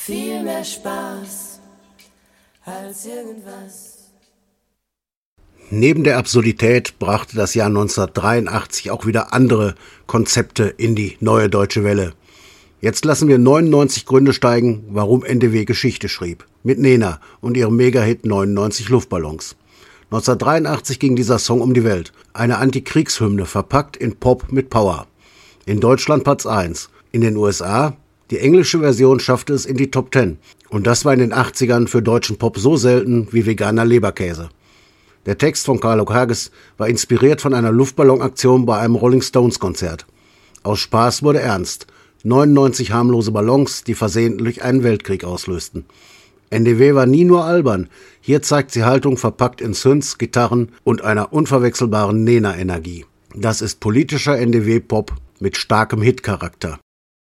viel mehr Spaß als irgendwas. Neben der Absurdität brachte das Jahr 1983 auch wieder andere Konzepte in die neue deutsche Welle. Jetzt lassen wir 99 Gründe steigen, warum NDW Geschichte schrieb. Mit Nena und ihrem Megahit 99 Luftballons. 1983 ging dieser Song um die Welt. Eine Antikriegshymne, verpackt in Pop mit Power. In Deutschland Platz 1. In den USA, die englische Version schaffte es in die Top 10. Und das war in den 80ern für deutschen Pop so selten wie veganer Leberkäse. Der Text von Carlo Hages war inspiriert von einer Luftballonaktion bei einem Rolling Stones Konzert. Aus Spaß wurde ernst. 99 harmlose Ballons, die versehentlich einen Weltkrieg auslösten. NDW war nie nur albern. Hier zeigt sie Haltung verpackt in Synths, Gitarren und einer unverwechselbaren Nena-Energie. Das ist politischer NDW-Pop mit starkem Hit-Charakter.